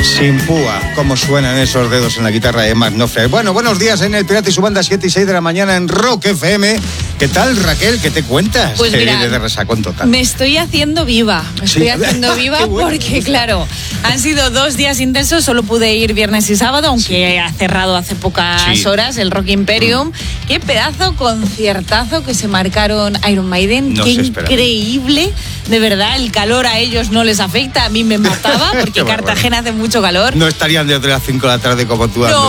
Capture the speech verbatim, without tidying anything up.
Sin púa, cómo suenan esos dedos en la guitarra de Mark Knopfler. Bueno, buenos días en El Pirata y su banda, siete y seis de la mañana en Rock F M. ¿Qué tal, Raquel? ¿Qué te cuentas? Pues mira, de resacón total. Me estoy haciendo viva. Me estoy ¿Sí? haciendo viva bueno. porque, claro, han sido dos días intensos. Solo pude ir viernes y sábado, aunque sí. ha cerrado hace pocas sí. horas el Rock Imperium. Mm. Qué pedazo conciertazo que se marcaron Iron Maiden. No Qué increíble. De verdad, el calor a ellos no les afecta. A mí me mataba porque Cartagena hace mucho calor. No estarían desde las cinco de la tarde como tú. No,